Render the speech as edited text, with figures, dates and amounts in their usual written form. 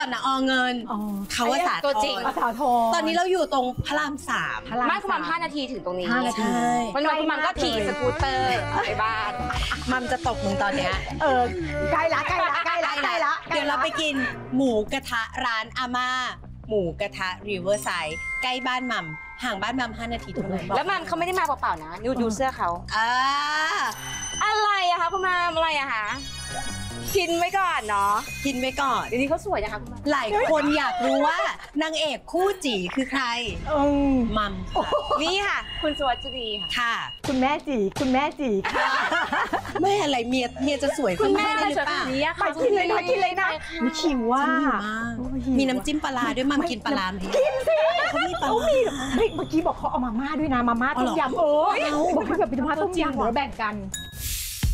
นะอเงินเขาว่าสาตัวจริงตอนนี้เราอยู่ตรงพระราม3 ไม่ประมาณ5 นาทีถึงตรงนี้ 5 นาทีมันมันก็ขี่สกูตเตอร์ไปบ้านมันจะตกมึงตอนเนี้ยใกล้ละเดี๋ยวเราไปกินหมูกระทะร้านอาม่าหมูกระทะริเวอร์ไซด์ใกล้บ้านมัมห่างบ้านมัม5 นาทีเท่านั้นแล้วมัมเขาไม่ได้มาเปล่าๆนะดูเสื้อเขาอะไรอะคะคุณมัมอะไรอะคะกินไว้ก่อนเนาะกินไว้ก่อนเดี๋ยวนี้เขาสวยนะคะหลายคนอยากรู้ว่านางเอกคู่จีคือใครมัมนี่ค่ะคุณสวัสดีค่ะคุณแม่จีค่ะแม่อะไรเมียจะสวยคุณแม่อะไรสวยแบบนี้ค่ะกินเลยนะชิวว่ามีน้ำจิ้มปลาด้วยมัมกินปลาไหมกินสิเขามีปลาเมื่อกี้บอกเขาเอามาม่าด้วยนะมาม่าต้มยำบอกให้แบบเป็นมาม่าต้มยำเดี๋ยวแบ่งกัน